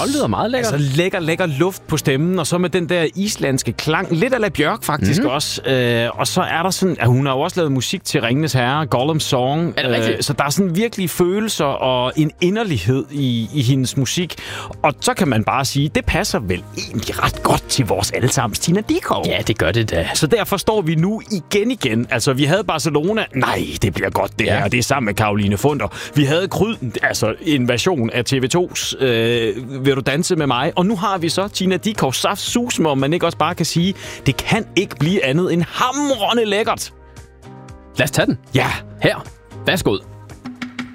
lyder meget lækkert. Altså lækker luft på stemmen, og så med den der islandske klang. Lidt af La Bjørk faktisk også. Og så er der sådan... hun har jo også lavet musik til Ringenes Herre, Gollum Song. Er det rigtigt? Så der er sådan virkelig følelser og en inderlighed i hendes musik. Og så kan man bare sige, det passer vel egentlig ret godt til vores allesammens Tina Dickow. Ja, det gør det da. Så derfor står vi nu igen. Altså, vi havde Barcelona. Nej, det bliver godt det her. Det er sammen med Caroline Funder. Vi havde Kryd, altså en version af TV2's Vil du danse med mig? Og nu har vi så Tina Dickow saftsus med, om man ikke også bare kan sige, det kan ikke blive andet end hamrende lækkert. Lad os tage den. Ja. Her. Værsgo.